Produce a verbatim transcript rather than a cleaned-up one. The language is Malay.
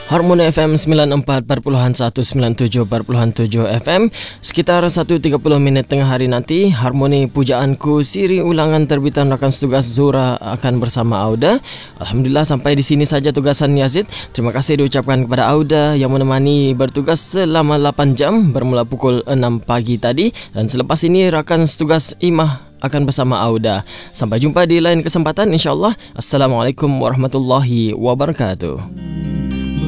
Harmoni F M sembilan empat perpuluhan satu, sembilan tujuh perpuluhan tujuh F M. Sekitar satu tiga puluh minit tengah hari nanti, Harmoni Pujaanku siri ulangan terbitan rakan tugas Zura akan bersama Auda. Alhamdulillah sampai di sini saja tugasan Yazid. Terima kasih diucapkan kepada Auda yang menemani bertugas selama lapan jam bermula pukul enam pagi tadi, dan selepas ini rakan tugas Imah akan bersama Auda. Sampai jumpa di lain kesempatan insya-Allah. Assalamualaikum warahmatullahi wabarakatuh.